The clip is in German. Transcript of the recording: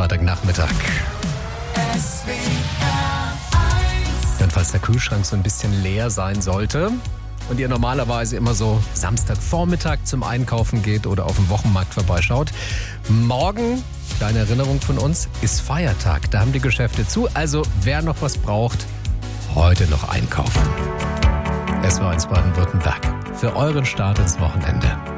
Freitagnachmittag. Denn falls der Kühlschrank so ein bisschen leer sein sollte und ihr normalerweise immer so Samstagvormittag zum Einkaufen geht oder auf dem Wochenmarkt vorbeischaut, morgen, kleine Erinnerung von uns, ist Feiertag. Da haben die Geschäfte zu. Also wer noch was braucht, heute noch einkaufen. Es war in Baden-Württemberg für euren Start ins Wochenende.